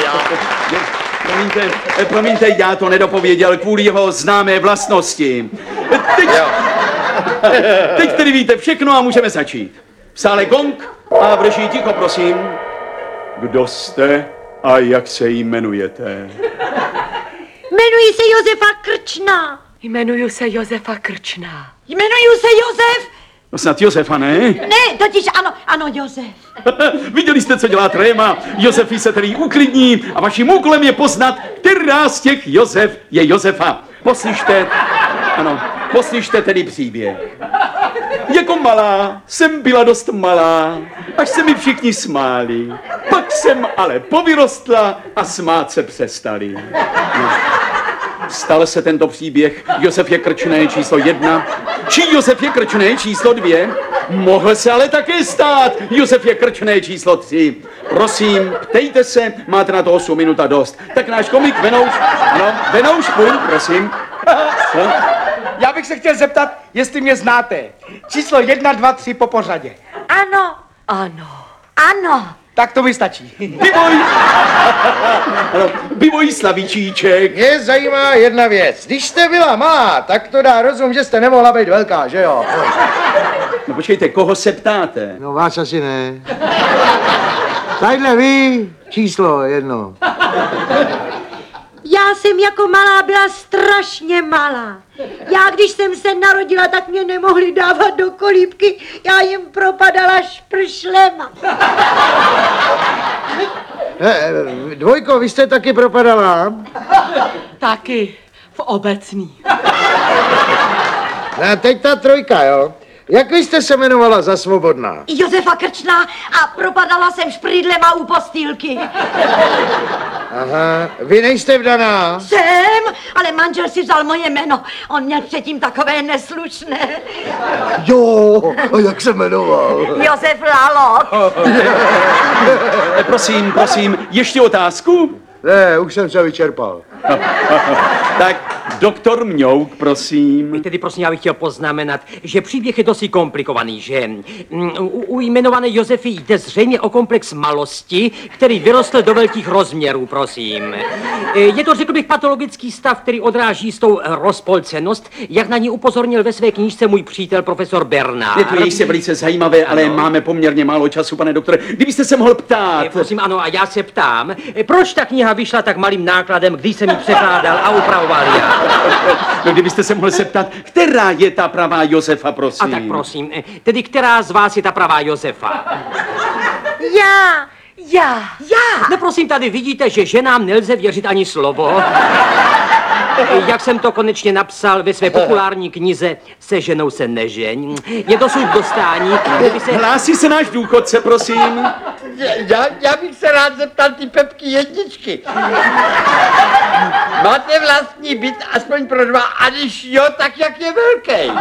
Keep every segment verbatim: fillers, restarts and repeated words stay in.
Promiňte, promiňte, já to nedopověděl kvůli jeho známé vlastnosti. Teď, teď tedy víte všechno a můžeme začít. V sále gong a v režii ticho, prosím. Kdo jste a jak se jmenujete? Jmenuji se Josefa Krčná. Jmenuji se Josefa Krčná. Jmenuji se Josef. No snad Josefa, ne? Ne, totiž ano, ano, Josef. Viděli jste, co dělá tréma. Josefí se tedy uklidní a vaším úkolem je poznat, která z těch Josef je Josefa. Poslyšte, ano, poslyšte tedy příběh. Jako malá jsem byla dost malá, až se mi všichni smáli. Pak jsem ale povyrostla a smát se přestali. Stal se tento příběh. Josef je Krčný číslo jedna. Či Josef je Krčný číslo dvě? Mohl se ale také stát. Josef je Krčný číslo tři. Prosím, ptejte se, máte na to osm minut a dost. Tak náš komik Venouš, ano, Venouš, půjď, prosím. Co? Já bych se chtěl zeptat, jestli mě znáte. Číslo jedna, dva, tři po pořadě. Ano, Ano. ano. Tak to mi stačí. Vývoj! Ano, vývoj Slavíčíček. Mě zajímá jedna věc. Když jste byla malá, tak to dá rozum, že jste nemohla být velká, že jo? No počkejte, koho se ptáte? No vás asi ne. Tadyhle vy, číslo jedno. Já jsem jako malá byla strašně malá. Já, když jsem se narodila, tak mě nemohli dávat do kolíbky. Já jim propadala špršlema. E, dvojko, vy jste taky propadala? Taky v obecní. A teď ta trojka, jo? Jak vy jste se jmenovala za svobodná? Josefa Krčná a propadala jsem šprýdlema u postýlky. Aha, vy nejste vdaná? Jsem, ale manžel si vzal moje jméno. On měl předtím takové neslušné. Jo, a jak se jmenoval? Josef Lalo. E, prosím, prosím, ještě otázku? Ne, už jsem se vyčerpal. Tak, doktor Mňouk, prosím. Tedy prosím, já bych chtěl poznamenat, že příběh je dosti komplikovaný, že u, u jmenované Josefy jde zřejmě o komplex malosti, který vyrostl do velkých rozměrů, prosím. Je to, řekl bych, patologický stav, který odráží jistou rozpolcenost, jak na ní upozornil ve své knížce můj přítel profesor Bernard. Je to jistě velice zajímavé, ale ano. Máme poměrně málo času, pane doktore. Kdybyste se mohl ptát. Je, prosím, ano, a já se ptám, proč ta kniha vyšla tak malým nákladem, když jsem ji překládal a upravoval já? No, kdybyste se mohl zeptat, která je ta pravá Josefa, prosím. A tak prosím, tedy která z vás je ta pravá Josefa? Já. Já. Já. No prosím, tady vidíte, že ženám nelze věřit ani slovo. Jak jsem to konečně napsal ve své populární knize Se ženou se nežeň. Je dosud dostání, kdyby se... Hlásí se náš důchodce, prosím. Já, já bych se rád zeptal ty Pepky jedničky. Máte vlastní byt aspoň pro dva, a když jo, tak jak je velký?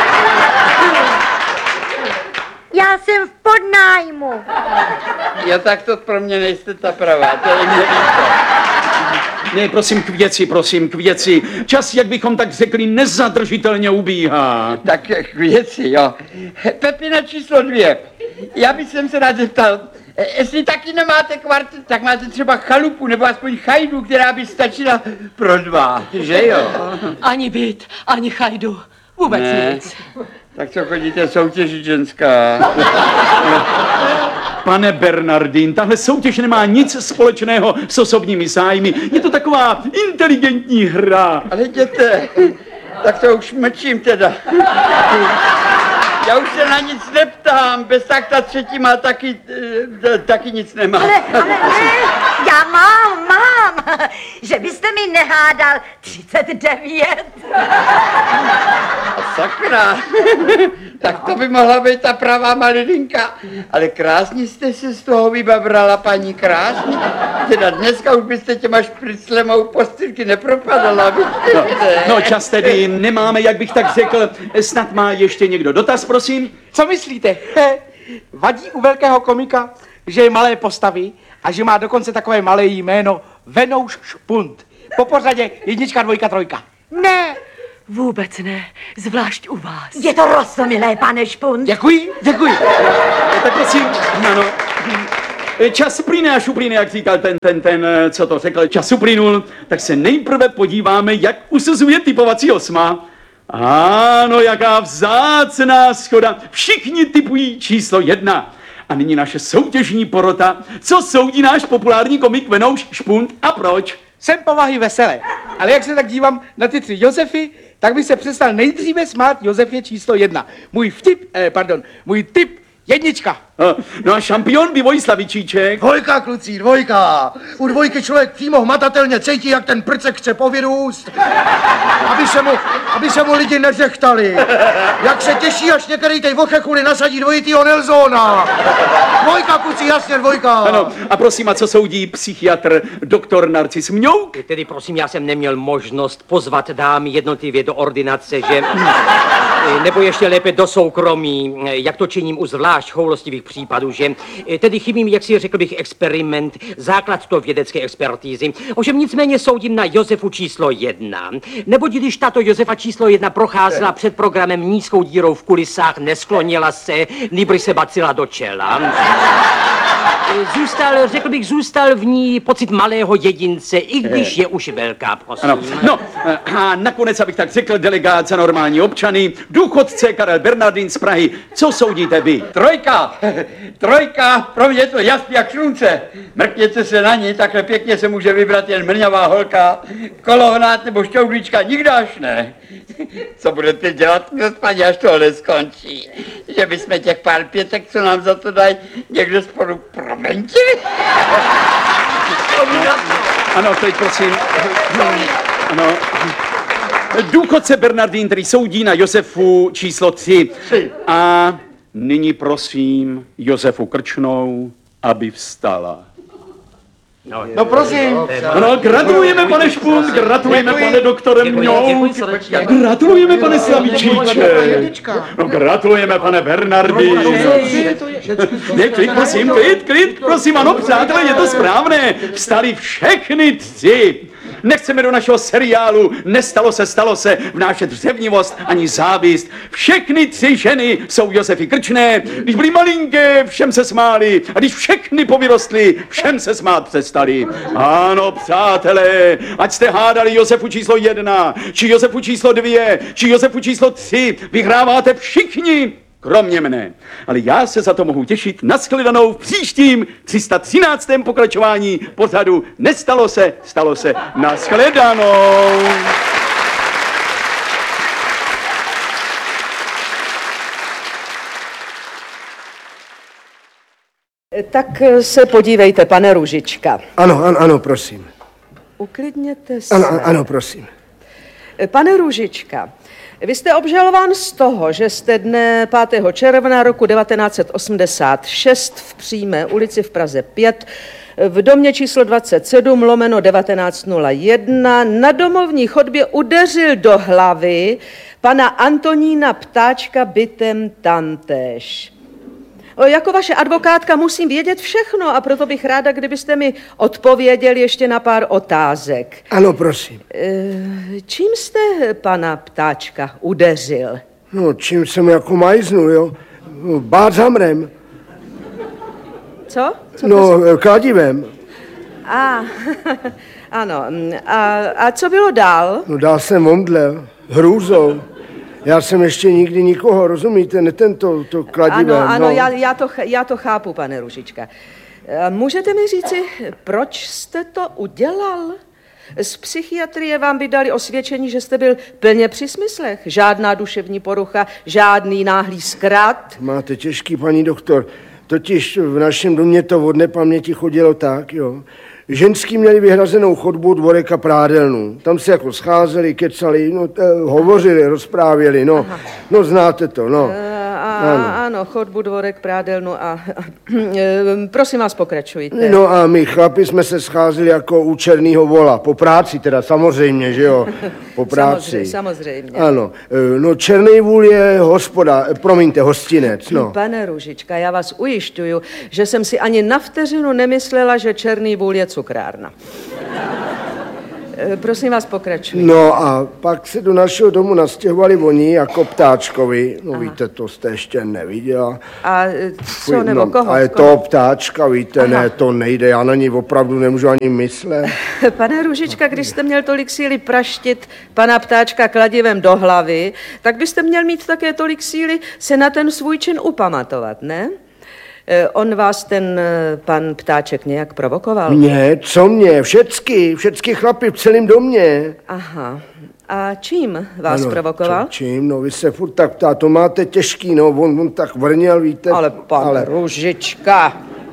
Já jsem v podnájmu. Jo, tak to pro mě nejste ta pravá, to je mě líto. Ne, prosím, k věci, prosím, k věci. Čas, jak bychom tak řekli, nezadržitelně ubíhá. Tak k věci, jo. Pepina číslo dvě. Já bych se rád zeptal, jestli taky nemáte kvartet, tak máte třeba chalupu nebo aspoň chajdu, která by stačila pro dva, že jo? Ani byt, ani chajdu. Vůbec Ne. nic. Tak co chodíte soutěžit ženská? Pane Bernardin, tahle soutěž nemá nic společného s osobními zájmy. Je to taková inteligentní hra. Ale jděte, tak to už mlčím teda. Já už se na nic neptám, bez tak ta třetí má taky, e, taky nic nemá. Ale, ale ne, já mám, mám. Že byste mi nehádal třicet devět. A sakra, tak to by mohla být ta pravá malilinka. Ale krásně jste se z toho vybabrala, paní, krásně. Teda dneska už byste těma špriclema u postýlky nepropadala. No, no čas tedy nemáme, jak bych tak řekl. Snad má ještě někdo dotaz, prosím? Co myslíte? He, vadí u velkého komika, že je malé postavy a že má dokonce takové malé jméno Venouš Špunt. Po pořadě jednička, dvojka, trojka. Ne, Vůbec ne, zvlášť u vás. je to rostomilé, pane Špunt. Děkuji, děkuji. Tak prosím, ano. čas plyne až uplyne, jak říkal ten, ten, ten, co to řekl, čas uplynul, tak se nejprve podíváme, jak usuzuje typovací osma. Ano, jaká vzácná schoda. Všichni typují číslo jedna. A nyní naše soutěžní porota. Co soudí náš populární komik Venouš Špunt a proč? Jsem povahy veselé, ale jak se tak dívám na ty tři Josefy, tak bych se přestal nejdříve smát Josefě číslo jedna. Můj vtip, eh, pardon, můj tip jednička. No a šampion by Vojislavičíček. Dvojka, kluci, dvojka. U dvojky člověk přímo hmatatelně cítí, jak ten prcek chce povyrůst, aby se mu, aby se mu lidi neřechtali. Jak se těší, až některý tej vochekuli nasadí dvojitýho Nelsona. Dvojka, kluci, jasně, dvojka. Ano, a prosím, a co soudí psychiatr doktor Narcis Mňouk? Tedy prosím, já jsem neměl možnost pozvat dámy jednotlivě do ordinace, že... nebo ještě lépe do soukromí, jak to činím u zvlášť choulostivých případů, že tedy chybím, jak si řekl bych, experiment, základ to vědecké expertízy. Ovšem nicméně soudím na Josefu číslo jedna. Neboť když tato Josefa číslo jedna procházela před programem nízkou dírou v kulisách, nesklonila se, nýbrž se bacila do čela. Zůstal, řekl bych, zůstal v ní pocit malého jedince, i když je už velká, prosím. Ano. No a nakonec, abych tak řekl, delegát za normální občany, důchodce Karel Bernardin z Prahy. Co soudíte vy? Trojka, trojka, pro mě je to jasný jak slunce. Mrkněte se na ní, takhle pěkně se může vybrat jen mrňavá holka, kolohnát nebo šťoudlička, nikdo až ne. Co budete dělat, gospodě, až tohle skončí? Že bychom těch pár pětek, co nám za to dají, někde spolu promentili? Ano, teď prosím. Ano. Důchodce Bernardín, který soudí na Josefu číslo tři. A nyní prosím Josefu Krčnou, aby vstala. No, no prosím. Ano, gratulujeme, pane Špunt, gratulujeme, pane doktore Mňouk, gratulujeme, pane Slavičíček, no, gratulujeme, pane Bernardy. Ne, klid, prosím, klid, klid, prosím, ano, přátelé, je to správné, vstali všechny tři. Nechceme do našeho seriálu Nestalo se, stalo se vnášet řevnivost ani závist. Všechny tři ženy jsou Josefy Krčné. Když byly malinké, všem se smáli. A když všechny povyrostly, všem se smát přestali. Ano, přátelé, ať jste hádali Josefu číslo jedna, či Josefu číslo dvě, či Josefu číslo tři, vyhráváte všichni. Kromě mne. Ale já se za to mohu těšit na shledanou v příštím tři sta třináctém pokračování pořadu Nestalo se, stalo se. Na shledanou. Tak se podívejte, pane Růžička. Ano, ano, ano, prosím. Uklidněte se. Ano, ano, prosím. Pane Růžička, vy jste obžalován z toho, že jste dne pátého června roku devatenáct set osmdesát šest v Přímé ulici v Praze pět v domě číslo dvacet sedm lomeno devatenáct nula jedna na domovní chodbě udeřil do hlavy pana Antonína Ptáčka bytem tamtéž. Jako vaše advokátka musím vědět všechno a proto bych ráda, kdybyste mi odpověděl ještě na pár otázek. Ano, prosím. Čím jste pana Ptáčka udeřil? No, čím jsem jako majznul, jo? Bát zamrem. Co? Co no, kladivem. A, ano. A, a co bylo dál? No, dál jsem omdlel. Hrůzou. Já jsem ještě nikdy nikoho, rozumíte, ne tento, to kladivem. Ano, ano, no. já, já, to, já to chápu, pane Růžička. Můžete mi říci, proč jste to udělal? Z psychiatrie vám vydali osvědčení, že jste byl plně při smyslech. Žádná duševní porucha, žádný náhlý zkrat. Máte těžký, paní doktor. Totiž v našem domě to od nepaměti chodilo tak, jo. Ženský měli vyhrazenou chodbu, dvorek a prádelnu. Tam se jako scházeli, kecali, no, t- hovořili, rozprávěli, no. Aha. No, znáte to, no. A, ano. ano, chodbu, dvorek, prádelnu a, a prosím vás, pokračujte. No a my chlapi jsme se scházeli jako u černýho vola, po práci teda, samozřejmě, že jo, po práci. Samozřejmě, samozřejmě. Ano, no černý vůl je hospoda, promiňte, hostinec, no. Pane Růžička, já vás ujišťuju, že jsem si ani na vteřinu nemyslela, že černý vůl je cukrárna. E, prosím vás, pokračuj. No a pak se do našeho domu nastěhovali oni jako ptáčkovi. No Aha. víte, to jste ještě neviděla. A e, co, nebo no, koho? A je koho? to ptáčka, víte, Aha. ne, to nejde, já na ní opravdu nemůžu ani myslet. Pane Růžička, když jste měl tolik síly praštit pana ptáčka kladivem do hlavy, tak byste měl mít také tolik síly se na ten svůj čin upamatovat, ne? E, On vás ten e, pan ptáček nějak provokoval? Mě, co mě, všecky, všecky chlapy v celém domě. Aha. A čím vás Ano, provokoval? čo- Čím, no vy se furt tak ptá, to máte těžký, no, on, on tak vrněl, víte. Ale pan ale... Růžička,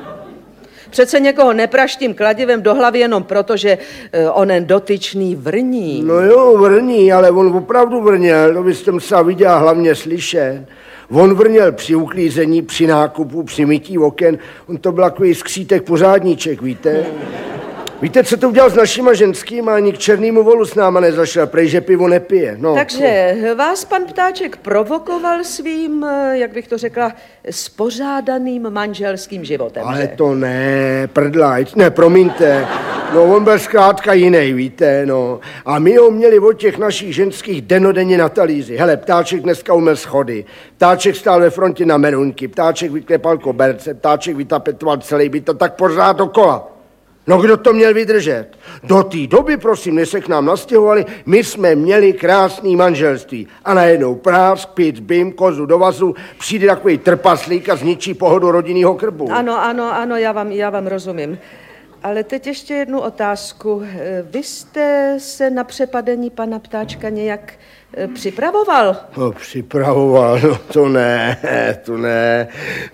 přece někoho nepraštím kladivem do hlavy jenom proto, že e, onen dotyčný vrní. No jo, vrní, ale on opravdu vrněl, to byste musel vidět a hlavně slyšet. On vrněl při uklízení, při nákupu, při mytí oken, on to byl takový skřítek pořádníček, víte. Víte, co to udělal s našima ženskýma? Ani k černýmu volu s náma nezašel, prej, že pivo nepije. No, Takže vás pan ptáček provokoval svým, e, jak bych to řekla, spořádaným manželským životem, ale že? to ne, prdlajc, ne, promiňte. No, on byl zkrátka jiný, víte, no. A my ho měli od těch našich ženských denodenně na talíři. Hele, ptáček dneska umyl schody, ptáček stál ve frontě na meruňky, ptáček vyklepal koberce, ptáček vytapetoval celý byt, to tak pořád dokola. No, kdo to měl vydržet? Do té doby, prosím, než se k nám nastěhovali, my jsme měli krásný manželství. A najednou prásk, pít, bim, kozu do vazu, přijde takový trpaslík a zničí pohodu rodinného krbu. Ano, ano, ano, já vám, já vám rozumím. Ale teď ještě jednu otázku. E, Vy jste se na přepadení pana ptáčka nějak e, připravoval? No, připravoval, no to ne, to ne,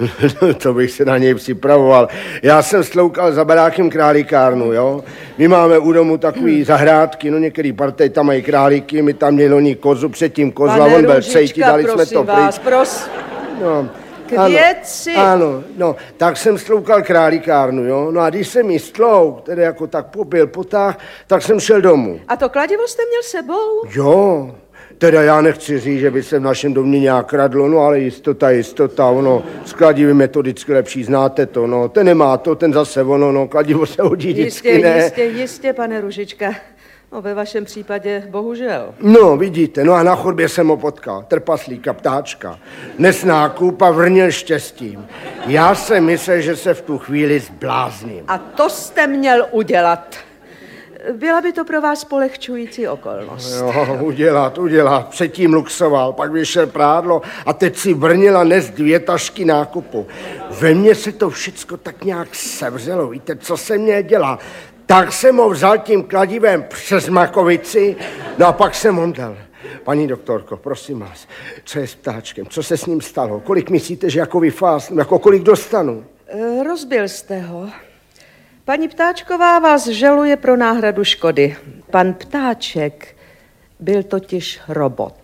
to bych se na něj připravoval. Já jsem sloukal za barákem králíkárnu, jo. My máme u domu takový zahrádky, no některý partej tam mají králíky, my tam měli oni kozu, předtím kozla, Pane on byl Růžička, cejti, dali jsme prosím to vás, pryč. pros... No, K věci. Ano, ano, no, tak jsem sloukal králíkárnu, jo. No a když jsem jí stlouk, tedy jako tak popil, potáh, tak jsem šel domů. A to kladivo jste měl sebou? Jo, teda já nechci říct, že by se v našem domě nějak kradlo, no ale jistota, jistota, ono, s kladivem je to vždycky lepší, znáte to, no, ten nemá to, ten zase ono, no, kladivo se hodí vždycky, Jistě, ne? jistě, jistě, pane Růžička. No, ve vašem případě bohužel. No, vidíte, no a na chodbě jsem ho potkal, trpaslíka, ptáčka. Nes nákup a vrněl štěstím. Já jsem myslel, že se v tu chvíli zblázním. A to jste měl udělat. Byla by to pro vás polehčující okolnost. Jo, udělat, udělat. Předtím luxoval, pak vyšel prádlo a teď si vrnil a nes dvě tašky nákupu. Ve mně se to všecko tak nějak sevřelo, víte, co se mě dělá. Tak jsem ho vzal tím kladivem přes Makovici, no a pak jsem ho dal. Paní doktorko, prosím vás, co je s ptáčkem? Co se s ním stalo? Kolik myslíte, že jako vyfásnu? Jako kolik dostanu? E, rozbil jste ho. Paní Ptáčková vás žaluje pro náhradu škody. Pan Ptáček byl totiž robot.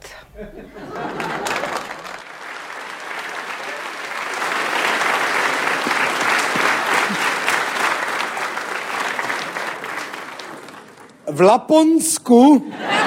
V Laponsku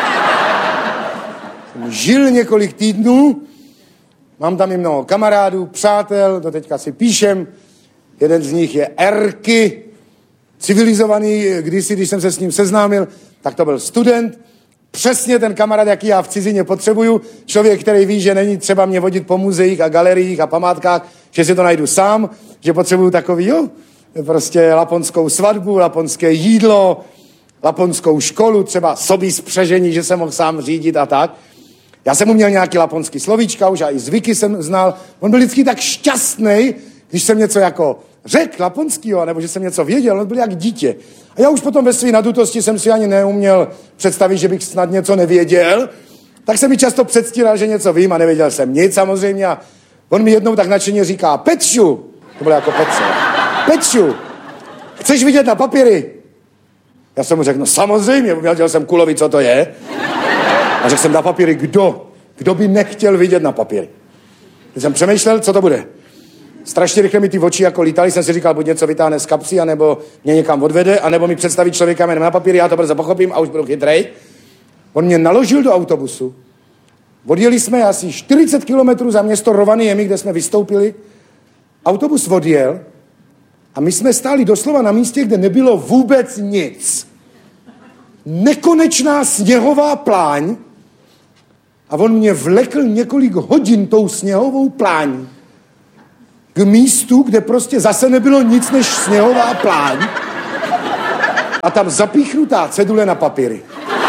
jsem žil několik týdnů, mám tam i mnoho kamarádů, přátel, do teďka si píšem. Jeden z nich je Erky, civilizovaný, kdysi, když jsem se s ním seznámil, tak to byl student, přesně ten kamarád, jaký já v cizině potřebuju, člověk, který ví, že není třeba mě vodit po muzeích a galeriích a památkách, že si to najdu sám, že potřebuju takový, jo, prostě laponskou svatbu, laponské jídlo, laponskou školu, třeba sobí spřežení, že jsem mohl sám řídit a tak. Já jsem mu měl nějaký laponský slovíčka už a i zvyky jsem znal. On byl vždycky tak šťastný, když jsem něco jako řekl laponskýho, nebo že jsem něco věděl, on byl jak dítě. A já už potom ve své nadutosti jsem si ani neuměl představit, že bych snad něco nevěděl, tak jsem mi často předstíral, že něco vím a nevěděl jsem nic samozřejmě. A on mi jednou tak nadšeně říká, Petšu, to bylo jako Petře, Petšu, chceš vidět na papíry? Já jsem mu řekl, no samozřejmě, věděl jsem kulovi, co to je. A řekl jsem na papíry, kdo? Kdo by nechtěl vidět na papíry? Když jsem přemýšlel, co to bude. Strašně rychle mi ty oči jako lítaly, jsem si říkal, buď něco vytáhne z kapsy, anebo mě někam odvede, anebo mi představí člověka jménem na papíry, já to brzo pochopím a už budu chytrej. On mě naložil do autobusu. Odjeli jsme asi čtyřicet kilometrů za město Rovaniemi, kde jsme vystoupili. Autobus odjel a my jsme stáli doslova na místě, kde nebylo vůbec nic. nekonečná sněhová pláň a on mě vlekl několik hodin tou sněhovou plání k místu, kde prostě zase nebylo nic než sněhová pláň a tam zapíchnutá cedule na papíry.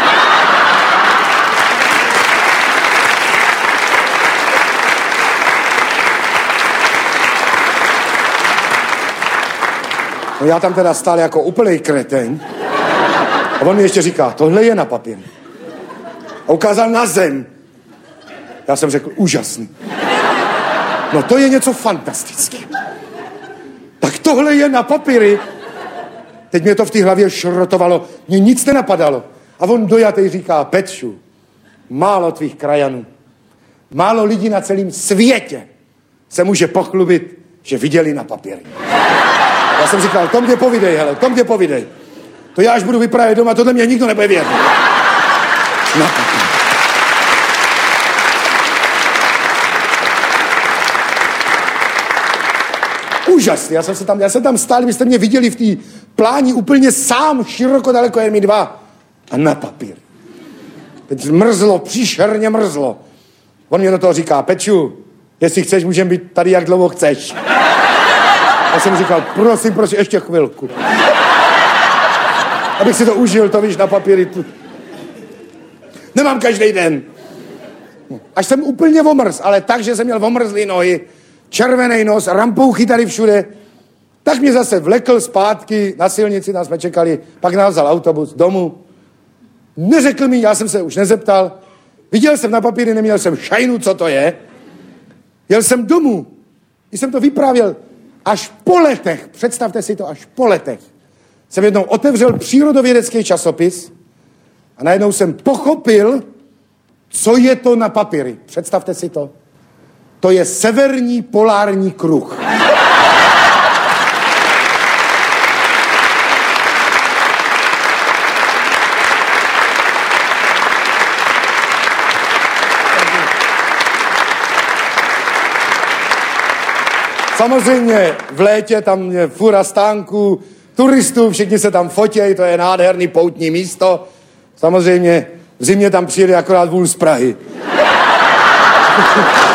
No já tam teda stál jako úplnej kreteň a on mi ještě říká, tohle je na papír. A ukázal na zem. Já jsem řekl, úžasný. No to je něco fantastického. Tak tohle je na papíry. Teď mě to v té hlavě šrotovalo, mě nic nenapadalo. A on dojatej říká, Petšu, málo tvých krajanů, málo lidí na celém světě se může pochlubit, že viděli na papíry. Já jsem říkal, to mě povidej, hele, to mě povidej. To já až budu vyprávět doma, tohle mě nikdo nebude vědět. Na papíry. Úžasný, já jsem se tam, já jsem tam stál, byste mě viděli v té pláni úplně sám, široko, daleko, jen mi dva. A na papír. Teď mrzlo, příšerně mrzlo. On mě do toho říká, Peču, jestli chceš, můžeme být tady, jak dlouho chceš. Já jsem říkal, prosím, prosím, ještě chvilku. Abych si to užil, to víš, na papíry. Tu. Nemám každý den. Až jsem úplně omrz, ale tak, že jsem měl omrzlý nohy, červený nos, rampouchy tady všude, tak mě zase vlekl zpátky na silnici, nás jsme čekali, pak nás vzal autobus domů. Neřekl mi, já jsem se už nezeptal, viděl jsem na papíry, neměl jsem šajnu, co to je. Jel jsem domů, když jsem to vyprávěl, až po letech, představte si to, až po letech, jsem jednou otevřel přírodovědecký časopis a najednou jsem pochopil, co je to na papíry. Představte si to. To je severní polární kruh. Samozřejmě v létě tam je fura stánků, turistů, všichni se tam fotějí, to je nádherný poutní místo. Samozřejmě v zimě tam přijede akorát vůl z Prahy.